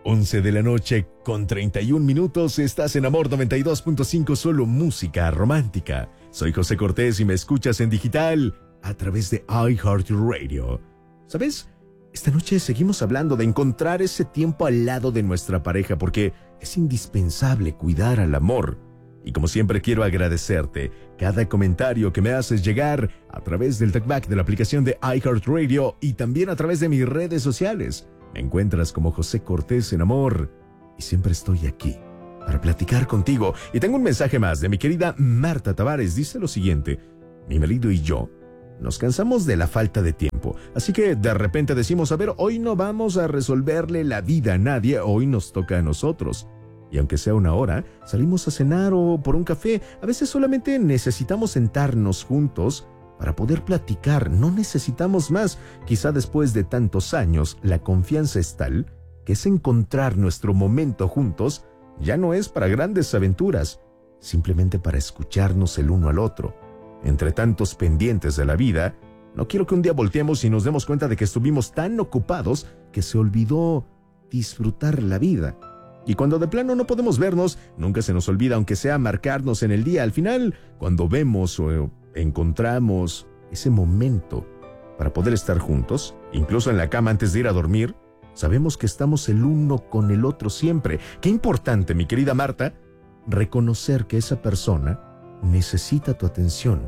11 de la noche con 31 minutos, estás en Amor 92.5, solo música romántica. Soy José Cortés y me escuchas en digital a través de iHeartRadio. ¿Sabes? Esta noche seguimos hablando de encontrar ese tiempo al lado de nuestra pareja porque es indispensable cuidar al amor. Y como siempre quiero agradecerte cada comentario que me haces llegar a través del talkback de la aplicación de iHeartRadio y también a través de mis redes sociales. Me encuentras como José Cortés en Amor y siempre estoy aquí para platicar contigo. Y tengo un mensaje más de mi querida Marta Tavares. Dice lo siguiente: mi marido y yo nos cansamos de la falta de tiempo, así que de repente decimos, a ver, hoy no vamos a resolverle la vida a nadie, hoy nos toca a nosotros. Y aunque sea una hora, salimos a cenar o por un café. A veces solamente necesitamos sentarnos juntos para poder platicar, no necesitamos más. Quizá después de tantos años, la confianza es tal que es encontrar nuestro momento juntos, ya no es para grandes aventuras, simplemente para escucharnos el uno al otro. Entre tantos pendientes de la vida, no quiero que un día volteemos y nos demos cuenta de que estuvimos tan ocupados que se olvidó disfrutar la vida. Y cuando de plano no podemos vernos, nunca se nos olvida, aunque sea marcarnos en el día. Al final, cuando vemos o encontramos ese momento para poder estar juntos, incluso en la cama antes de ir a dormir, sabemos que estamos el uno con el otro siempre. Qué importante, mi querida Marta, reconocer que esa persona necesita tu atención,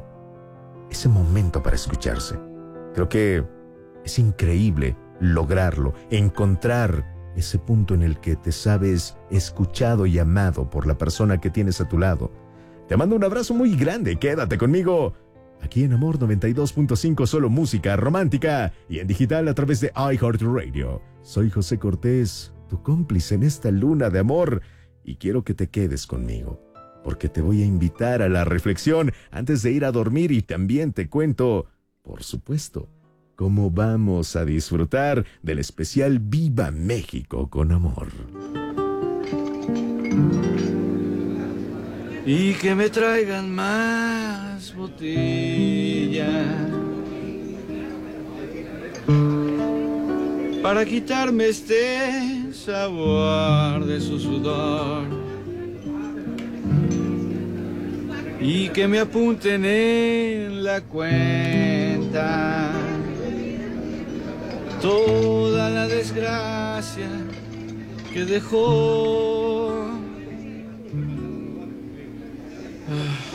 ese momento para escucharse. Creo que es increíble lograrlo, encontrar ese punto en el que te sabes escuchado y amado por la persona que tienes a tu lado. Te mando un abrazo muy grande, quédate conmigo aquí en Amor 92.5, solo música romántica y en digital a través de iHeartRadio. Soy José Cortés, tu cómplice en esta luna de amor, y quiero que te quedes conmigo, porque te voy a invitar a la reflexión antes de ir a dormir y también te cuento, por supuesto, cómo vamos a disfrutar del especial Viva México con Amor. Y que me traigan más botella para quitarme este sabor de su sudor. Y que me apunten en la cuenta toda la desgracia que dejó.